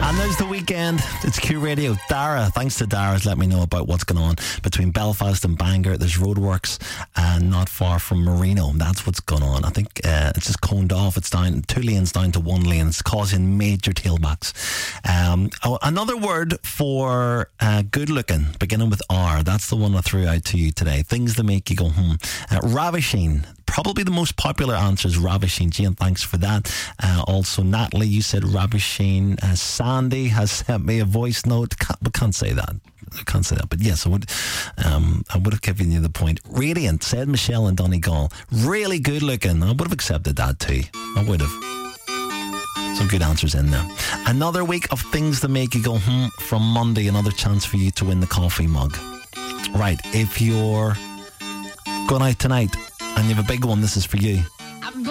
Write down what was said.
And there's the weekend. It's Q Radio. Dara, thanks to Dara's let me know about what's going on between Belfast and Bangor. There's roadworks not far from Marino. That's what's going on. I think it's just coned off. It's down 2 lanes down to 1 lane. It's causing major tailbacks. Another word for good looking, beginning with R. That's the one I threw out to you today. Things that make you go, ravishing. Probably the most popular answer is ravishing. Jane, thanks for that. Also, Natalie, you said ravishing. Sandy has sent me a voice note. Can't say that. I can't say that. But yes, I would have given you the point. Radiant, said Michelle in Donegal. Really good looking. I would have accepted that too. I would have. Some good answers in there. Another week of things that make you go, from Monday. Another chance for you to win the coffee mug. Right, if you're going out tonight and you have a big one, this is for you.